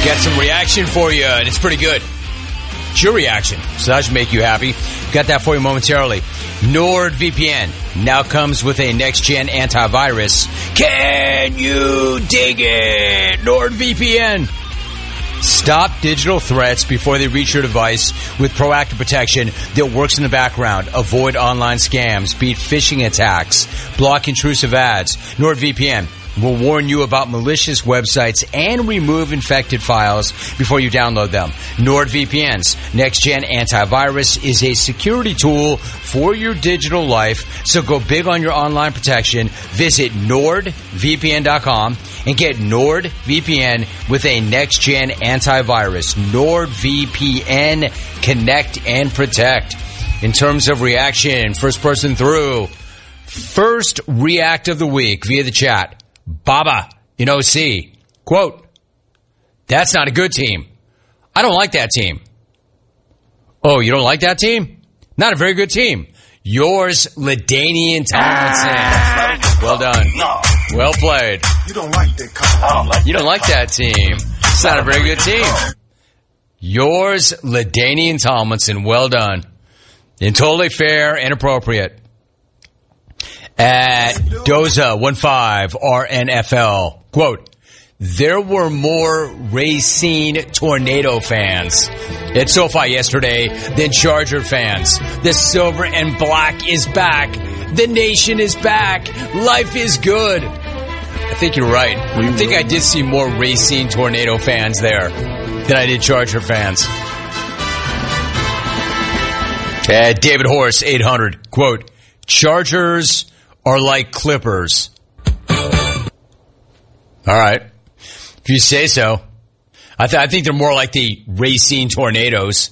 Got some reaction for you, and it's pretty good. It's your reaction, so that should make you happy. Got that for you momentarily. NordVPN now comes with a next-gen antivirus. Can you dig it? NordVPN. Stop digital threats before they reach your device with proactive protection that works in the background. Avoid online scams, beat phishing attacks, block intrusive ads. NordVPN will warn you about malicious websites and remove infected files before you download them. NordVPN's next-gen antivirus is a security tool for your digital life, so go big on your online protection. Visit NordVPN.com and get NordVPN with a next-gen antivirus. NordVPN, connect and protect. In terms of reaction, first person through. First react of the week via the chat. Baba in OC. Quote, that's not a good team. I don't like that team. Oh, you don't like that team? Not a very good team. Yours, LaDainian Tomlinson. Well done. Well played. You don't like that. You don't like that team. It's not a very good team. Yours, LaDainian Tomlinson. Well done. And totally fair and appropriate. At Doza15 RNFL, quote, there were more Racine Tornado fans at SoFi yesterday than Charger fans. The silver and black is back. The nation is back. Life is good. I think you're right. I think I did see more Racine Tornado fans there than I did Charger fans. At David Horse 800, quote, Chargers are like Clippers. All right. If you say so. I think they're more like the Racine Tornadoes.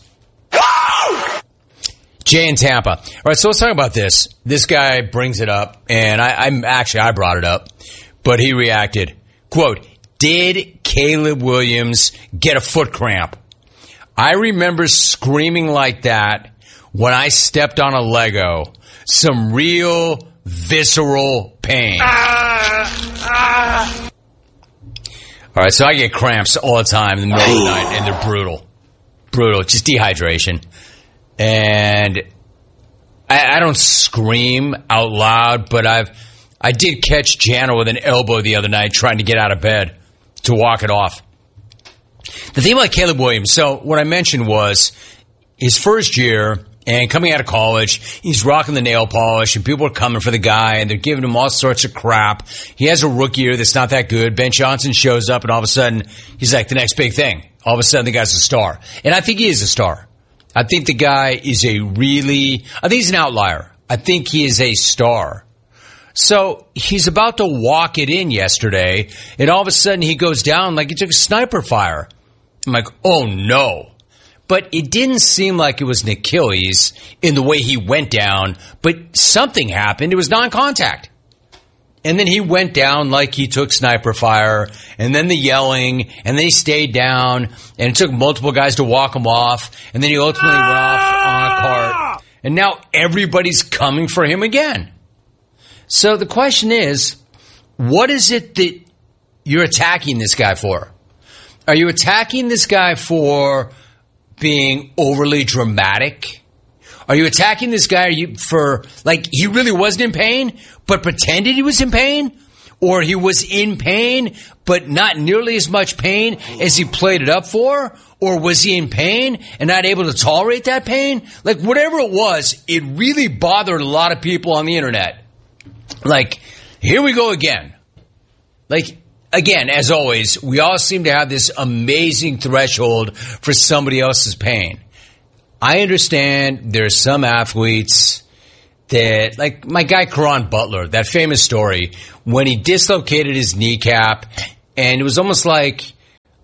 Jay in Tampa. All right, so let's talk about this. This guy brings it up, and I brought it up, but he reacted. Quote, did Caleb Williams get a foot cramp? I remember screaming like that when I stepped on a Lego. Some real visceral pain. All right, so I get cramps all the time in the middle of the night, and they're brutal. Brutal, just dehydration. And I don't scream out loud, but I did catch Jana with an elbow the other night trying to get out of bed to walk it off. The thing about Caleb Williams, so what I mentioned was his first year, and coming out of college, he's rocking the nail polish, and people are coming for the guy, and they're giving him all sorts of crap. He has a rookie year that's not that good. Ben Johnson shows up, and all of a sudden, he's like the next big thing. All of a sudden, the guy's a star. And I think he is a star. I think the guy is I think he's an outlier. I think he is a star. So he's about to walk it in yesterday, and all of a sudden, he goes down like he took a sniper fire. I'm like, oh no. But it didn't seem like it was an Achilles in the way he went down, but something happened. It was non-contact. And then he went down like he took sniper fire, and then the yelling, and then he stayed down, and it took multiple guys to walk him off, and then he ultimately went off on a cart. And now everybody's coming for him again. So the question is, what is it that you're attacking this guy for? Are you attacking this guy for being overly dramatic? Are you attacking this guy for, like, he really wasn't in pain, but pretended he was in pain? Or he was in pain, but not nearly as much pain as he played it up for? Or was he in pain and not able to tolerate that pain? Like, whatever it was, it really bothered a lot of people on the internet. Like, here we go again. Like, again, as always, we all seem to have this amazing threshold for somebody else's pain. I understand there's some athletes that, like my guy Caron Butler, that famous story, when he dislocated his kneecap, and it was almost like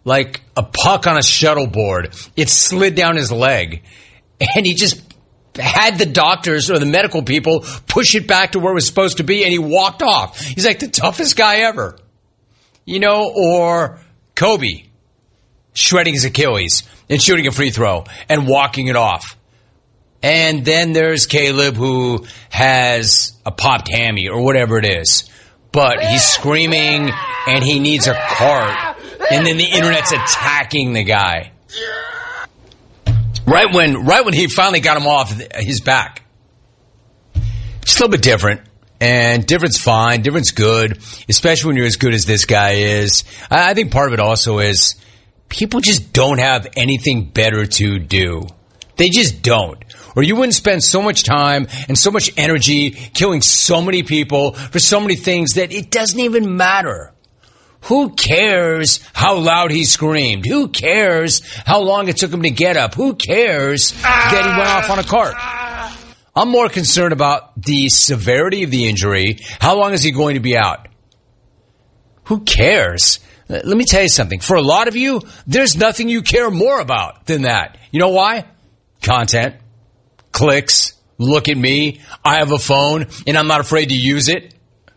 a puck on a shuttleboard. It slid down his leg, and he just had the doctors or the medical people push it back to where it was supposed to be, and he walked off. He's like the toughest guy ever. You know, or Kobe shredding his Achilles and shooting a free throw and walking it off. And then there's Caleb, who has a popped hammy or whatever it is. But he's screaming and he needs a cart And then the internet's attacking the guy. Right when he finally got him off his back. Just a little bit different. And different's fine. Different's good. Especially when you're as good as this guy is. I think part of it also is people just don't have anything better to do. They just don't. Or you wouldn't spend so much time and so much energy killing so many people for so many things that it doesn't even matter. Who cares how loud he screamed? Who cares how long it took him to get up? Who cares that he went off on a cart? I'm more concerned about the severity of the injury. How long is he going to be out? Who cares? Let me tell you something. For a lot of you, there's nothing you care more about than that. You know why? Content. Clicks. Look at me. I have a phone, and I'm not afraid to use it.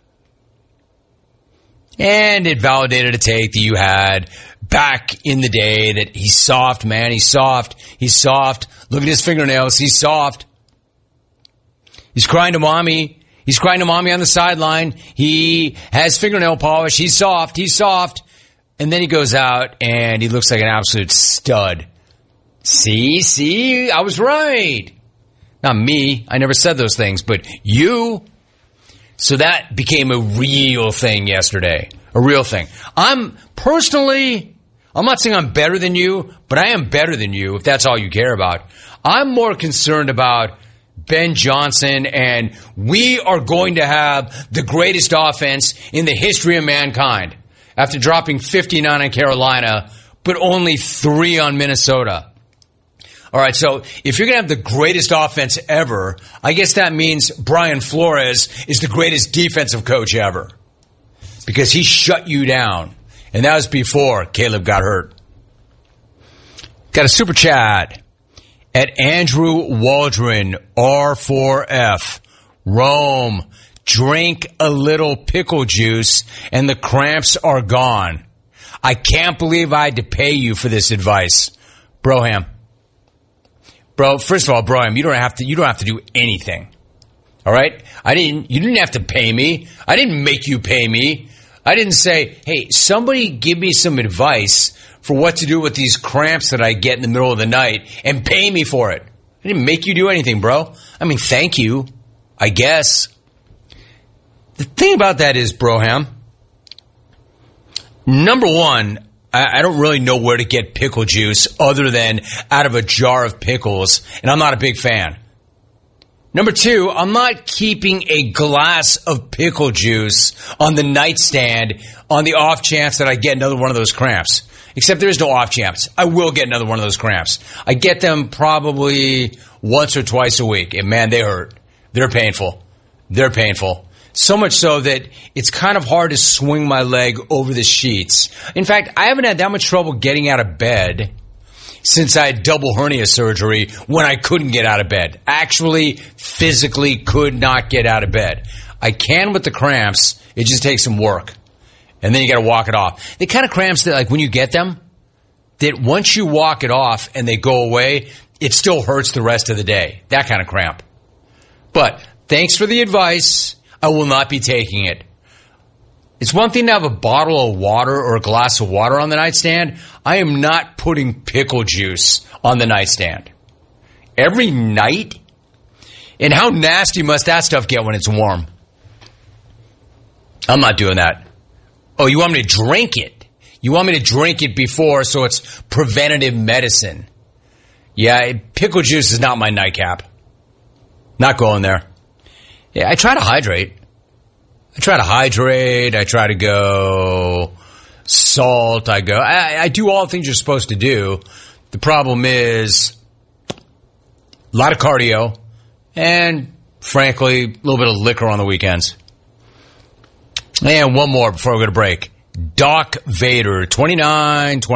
And it validated a take that you had back in the day that he's soft, man. He's soft. He's soft. Look at his fingernails. He's soft. He's crying to mommy. He's crying to mommy on the sideline. He has fingernail polish. He's soft. He's soft. And then he goes out and he looks like an absolute stud. See, I was right. Not me. I never said those things, but you. So that became a real thing yesterday. A real thing. I'm not saying I'm better than you, but I am better than you if that's all you care about. I'm more concerned about Ben Johnson, and we are going to have the greatest offense in the history of mankind after dropping 59 on Carolina, but only 3 on Minnesota. All right, so if you're going to have the greatest offense ever, I guess that means Brian Flores is the greatest defensive coach ever because he shut you down, and that was before Caleb got hurt. Got a super chat at Andrew Waldron, R4F. Rome, drink a little pickle juice, and the cramps are gone. I can't believe I had to pay you for this advice. Broham. Bro, first of all, Broham, you don't have to do anything. All right? You didn't have to pay me. I didn't make you pay me. I didn't say, hey, somebody give me some advice for what to do with these cramps that I get in the middle of the night and pay me for it. I didn't make you do anything, bro. I mean, thank you, I guess. The thing about that is, Broham, number one, I don't really know where to get pickle juice other than out of a jar of pickles, and I'm not a big fan. Number two, I'm not keeping a glass of pickle juice on the nightstand on the off chance that I get another one of those cramps. Except there is no off chance. I will get another one of those cramps. I get them probably once or twice a week, and man, they hurt. They're painful. They're painful. So much so that it's kind of hard to swing my leg over the sheets. In fact, I haven't had that much trouble getting out of bed since I had double hernia surgery when I couldn't get out of bed. Actually, physically could not get out of bed. I can with the cramps. It just takes some work. And then you got to walk it off. The kind of cramps that, like, when you get them, that once you walk it off and they go away, it still hurts the rest of the day. That kind of cramp. But thanks for the advice. I will not be taking it. It's one thing to have a bottle of water or a glass of water on the nightstand. I am not putting pickle juice on the nightstand. Every night? And how nasty must that stuff get when it's warm? I'm not doing that. Oh, you want me to drink it? You want me to drink it before so it's preventative medicine? Yeah, pickle juice is not my nightcap. Not going there. Yeah, I try to hydrate. I try to go salt. I do all the things you're supposed to do. The problem is a lot of cardio and, frankly, a little bit of liquor on the weekends. And one more before we go to break. Doc Vader, 29.